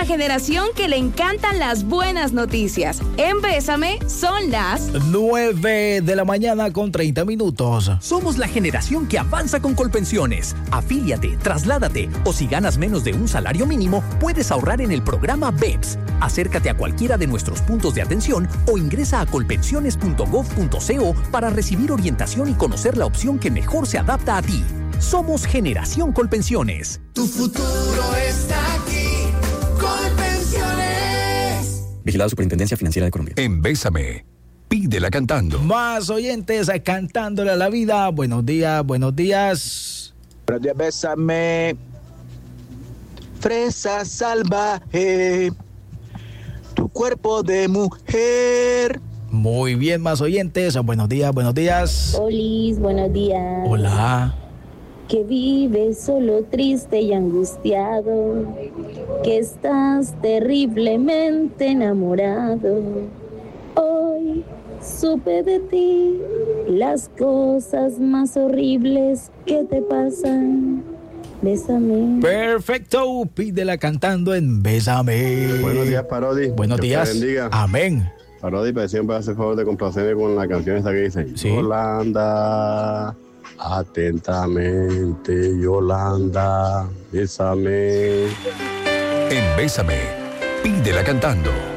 una generación que le encantan las buenas noticias. En Bésame son las 9 de la mañana con 30 minutos. Somos la generación que avanza con Colpensiones. Afíliate, trasládate o si ganas menos de un salario mínimo, puedes ahorrar en el programa BEPS. Acércate a cualquiera de nuestros puntos de atención o ingresa a colpensiones.gov.co para recibir orientación y conocer la opción que mejor se adapta a ti. Somos Generación Colpensiones. Tu futuro está aquí. Colpensiones. Vigilado Superintendencia Financiera de Colombia. En Bésame, pídela cantando. Más oyentes cantándole a la vida. Buenos días, buenos días. Buenos días, Bésame. Fresa salvaje, tu cuerpo de mujer. Muy bien, más oyentes. Buenos días, buenos días. Olis, buenos días. Hola. Que vives solo triste y angustiado, que estás terriblemente enamorado. Hoy supe de ti las cosas más horribles que te pasan. Bésame. Perfecto, pídela cantando en Bésame. Buenos días, Parodi. Buenos días. Te bendiga. Amén. Parodi, pero siempre hace favor de complacerme con la canción esta que dice: sí. Yolanda, atentamente, Yolanda, bésame. En Bésame, pídela cantando.